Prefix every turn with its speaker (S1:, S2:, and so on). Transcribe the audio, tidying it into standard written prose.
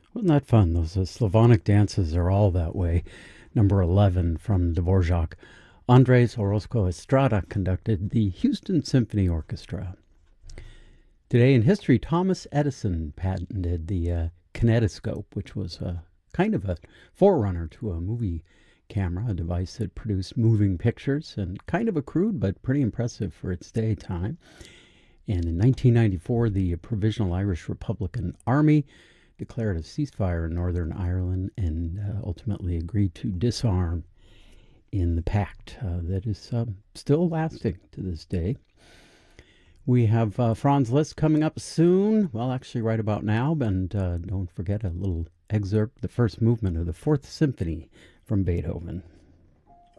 S1: Wasn't that fun? Those Slavonic dances are all that way. Number 11 from Dvorak. Andres Orozco Estrada conducted the Houston Symphony Orchestra. Today in history, Thomas Edison patented the kinetoscope, which was kind of a forerunner to a movie camera, a device that produced moving pictures and kind of a crude but pretty impressive for its day time. And in 1994, the Provisional Irish Republican Army declared a ceasefire in Northern Ireland and ultimately agreed to disarm in the pact that is still lasting to this day. We have Franz Liszt coming up soon, well, actually right about now, and don't forget a little excerpt, the first movement of the Fourth Symphony from Beethoven.